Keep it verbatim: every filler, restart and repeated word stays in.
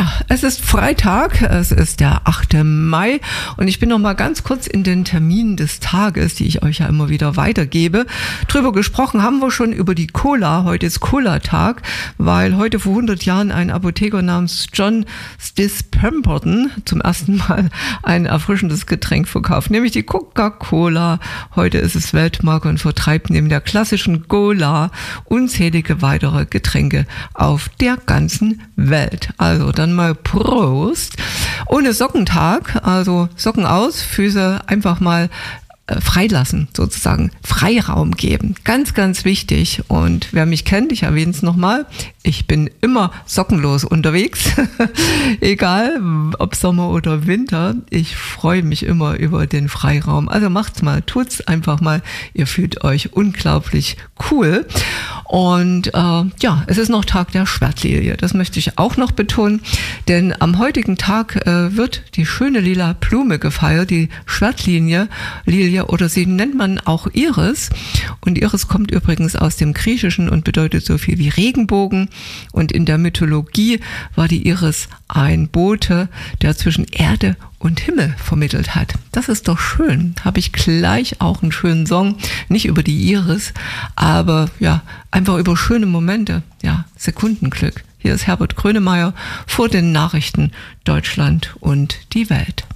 Ja, es ist Freitag, es ist der achte Mai und ich bin noch mal ganz kurz in den Terminen des Tages, die ich euch ja immer wieder weitergebe. Drüber gesprochen haben wir schon über die Cola. Heute ist Cola-Tag, weil heute vor hundert Jahren ein Apotheker namens John Stis Pemberton zum ersten Mal ein erfrischendes Getränk verkauft, nämlich die Coca-Cola. Heute ist es Weltmarke und vertreibt neben der klassischen Cola unzählige weitere Getränke auf der ganzen Welt. Also dann mal Prost. Ohne Sockentag, also Socken aus, Füße einfach mal freilassen, sozusagen Freiraum geben. Ganz, ganz wichtig. Und wer mich kennt, ich erwähne es nochmal, ich bin immer sockenlos unterwegs, egal ob Sommer oder Winter. Ich freue mich immer über den Freiraum. Also macht's mal, tut's einfach mal. Ihr fühlt euch unglaublich cool. Und äh, ja, es ist noch Tag der Schwertlilie. Das möchte ich auch noch betonen, denn am heutigen Tag äh, wird die schöne lila Blume gefeiert, die Schwertlilie, Lilie, oder sie nennt man auch Iris. Und Iris kommt übrigens aus dem Griechischen und bedeutet so viel wie Regenbogen. Und in der Mythologie war die Iris ein Bote, der zwischen Erde und Himmel vermittelt hat. Das ist doch schön. Habe ich gleich auch einen schönen Song, nicht über die Iris, aber ja, einfach über schöne Momente, ja, Sekundenglück. Hier ist Herbert Grönemeyer vor den Nachrichten Deutschland und die Welt.